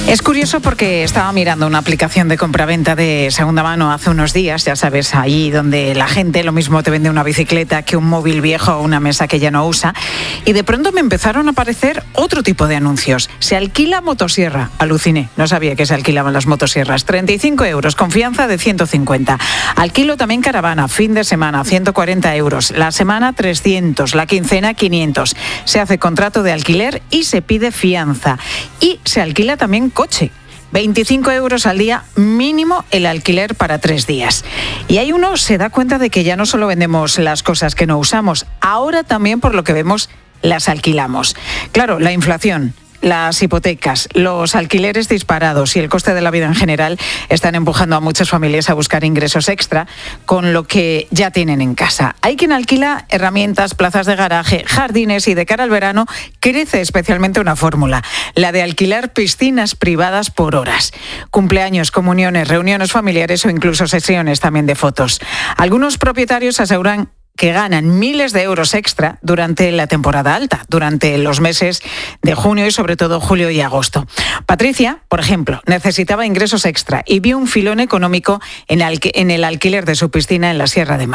Es curioso porque estaba mirando una aplicación de compraventa de segunda mano hace unos días, ya sabes, ahí donde la gente lo mismo te vende una bicicleta que un móvil viejo o una mesa que ya no usa, y de pronto me empezaron a aparecer otro tipo de anuncios. Se alquila motosierra. Aluciné, no sabía que se alquilaban las motosierras. 35 euros, confianza de 150. Alquilo también caravana, fin de semana, 140 euros. La semana 300, la quincena 500. Se hace contrato de alquiler y se pide fianza. Y se alquila también coche. 25 euros al día mínimo el alquiler para 3 días. Y ahí uno se da cuenta de que ya no solo vendemos las cosas que no usamos, ahora también, por lo que vemos, las alquilamos. Claro, la inflación, las hipotecas, los alquileres disparados y el coste de la vida en general están empujando a muchas familias a buscar ingresos extra con lo que ya tienen en casa. Hay quien alquila herramientas, plazas de garaje, jardines, y de cara al verano crece especialmente una fórmula, la de alquilar piscinas privadas por horas. Cumpleaños, comuniones, reuniones familiares o incluso sesiones también de fotos. Algunos propietarios aseguran que ganan miles de euros extra durante la temporada alta, durante los meses de junio y sobre todo julio y agosto. Patricia, por ejemplo, necesitaba ingresos extra y vio un filón económico en el alquiler de su piscina en la Sierra de Málaga.